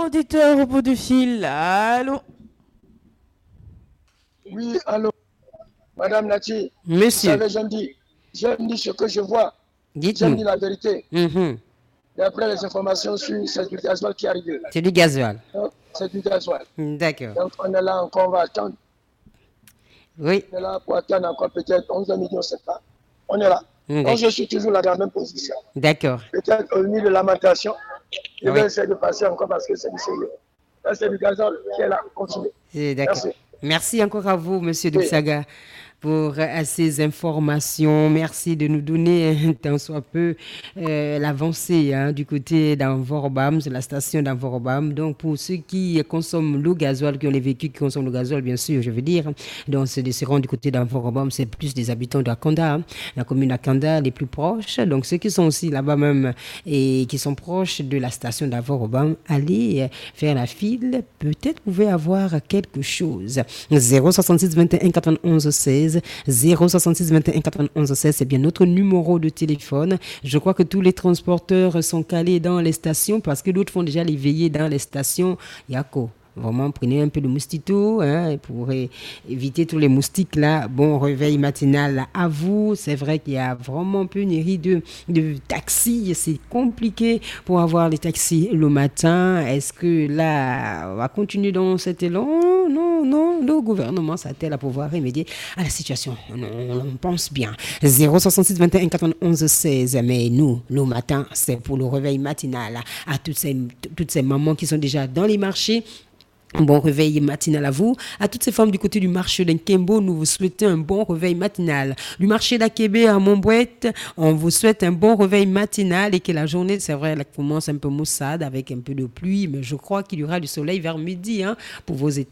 Auditeur au bout du fil, allô? Oui, allô, Madame Nati. Vous Monsieur, savez, j'aime dire ce que je vois. J'aime dites-nous. dire la vérité. Mhm. D'après les informations sur cette gasoil qui arrive. C'est du gasoil. C'est du gasoil. D'accord. Donc, on est là encore, on va attendre. Oui. On est là pour attendre encore peut-être 11 millions, je ne sais pas. On est là. Donc, je suis toujours là dans la même position. D'accord. Peut-être au milieu de lamentation, je Oui. vais essayer de passer encore parce que c'est du sérieux. Là, c'est du gasoil qui est là. Continuez. D'accord. Merci. Merci encore à vous, Monsieur Oui. Duxaga, pour ces informations. Merci de nous donner un tant soit peu l'avancée du côté d'Envorobam, sur la station d'Envorobam. Donc, pour ceux qui consomment le gasoil, qui ont les véhicules qui consomment le gasoil, bien sûr, je veux dire, donc se seront du côté d'Envorobam, c'est plus des habitants d'Akanda, la commune d'Akanda, les plus proches. Donc, ceux qui sont aussi là-bas même et qui sont proches de la station d'Envorobam, allez faire la file. Peut-être vous pouvez avoir quelque chose. 066 21 91 16 066 21 91 16, c'est bien notre numéro de téléphone. Je crois que tous les transporteurs sont calés dans les stations parce que d'autres font déjà les veillées dans les stations. Yako. Vraiment, prenez un peu de moustito pour éviter tous les moustiques là. Bon réveil matinal à vous. C'est vrai qu'il y a vraiment pénurie de taxis. C'est compliqué pour avoir les taxis le matin. Est-ce que là, on va continuer dans cet élan? Non. Le gouvernement s'attelle à pouvoir remédier à la situation. On pense bien. 066 21 91 16. Mais nous, le matin, c'est pour le réveil matinal. À toutes ces mamans qui sont déjà dans les marchés. Bon réveil matinal à vous. À toutes ces femmes du côté du marché d'Nkembo, nous vous souhaitons un bon réveil matinal. Du marché d'Akébé à Montbouette, on vous souhaite un bon réveil matinal et que la journée, c'est vrai, elle commence un peu maussade avec un peu de pluie, mais je crois qu'il y aura du soleil vers midi pour vos états.